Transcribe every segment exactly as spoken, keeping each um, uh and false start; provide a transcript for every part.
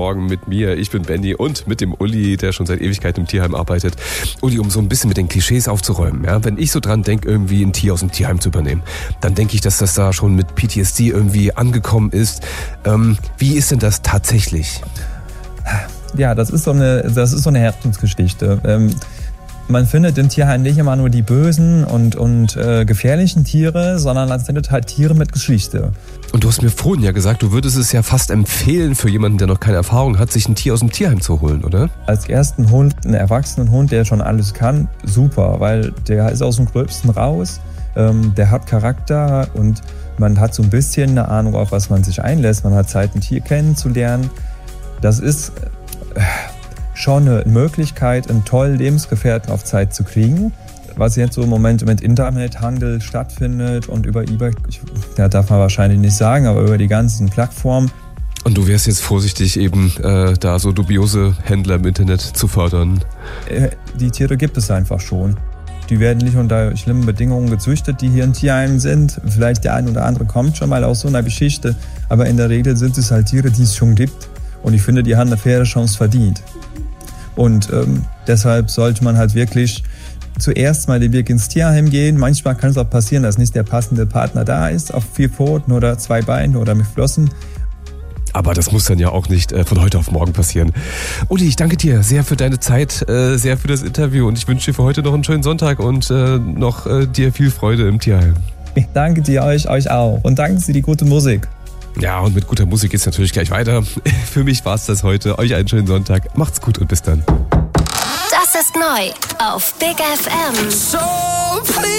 Morgen mit mir. Ich bin Benny und mit dem Uli, der schon seit Ewigkeiten im Tierheim arbeitet. Uli, um so ein bisschen mit den Klischees aufzuräumen. Ja? Wenn ich so dran denke, irgendwie ein Tier aus dem Tierheim zu übernehmen, dann denke ich, dass das da schon mit P T S D irgendwie angekommen ist. Ähm, wie ist denn das tatsächlich? Ja, das ist so eine, das ist so eine Herzensgeschichte. Ähm, man findet im Tierheim nicht immer nur die bösen und, und äh, gefährlichen Tiere, sondern man findet halt Tiere mit Geschichte. Und du hast mir vorhin ja gesagt, du würdest es ja fast empfehlen für jemanden, der noch keine Erfahrung hat, sich ein Tier aus dem Tierheim zu holen, oder? Als ersten Hund, einen erwachsenen Hund, der schon alles kann, super, weil der ist aus dem Gröbsten raus, ähm, der hat Charakter und man hat so ein bisschen eine Ahnung, auf was man sich einlässt. Man hat Zeit, ein Tier kennenzulernen. Das ist äh, schon eine Möglichkeit, einen tollen Lebensgefährten auf Zeit zu kriegen. Was jetzt so im Moment mit Internethandel stattfindet und über eBay, ich, ja, darf man wahrscheinlich nicht sagen, aber über die ganzen Plattformen. Und du wärst jetzt vorsichtig, eben äh, da so dubiose Händler im Internet zu fördern? Äh, die Tiere gibt es einfach schon. Die werden nicht unter schlimmen Bedingungen gezüchtet, die hier in Tierheimen sind. Vielleicht der ein oder andere kommt schon mal aus so einer Geschichte, aber in der Regel sind es halt Tiere, die es schon gibt. Und ich finde, die haben eine faire Chance verdient. Und ähm, deshalb sollte man halt wirklich zuerst mal den Weg ins Tierheim gehen. Manchmal kann es auch passieren, dass nicht der passende Partner da ist, auf vier Pfoten oder zwei Beinen oder mit Flossen. Aber das muss dann ja auch nicht äh, von heute auf morgen passieren. Uli, ich danke dir sehr für deine Zeit, äh, sehr für das Interview und ich wünsche dir für heute noch einen schönen Sonntag und äh, noch äh, dir viel Freude im Tierheim. Ich danke dir, euch, euch auch und danke für die gute Musik. Ja, und mit guter Musik geht's natürlich gleich weiter. Für mich war's das heute. Euch einen schönen Sonntag. Macht's gut und bis dann. Das ist neu auf Big F M. So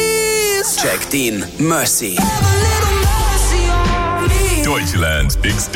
please, Jack Dean, Mercy. have a little mercy on me. Deutschlands Big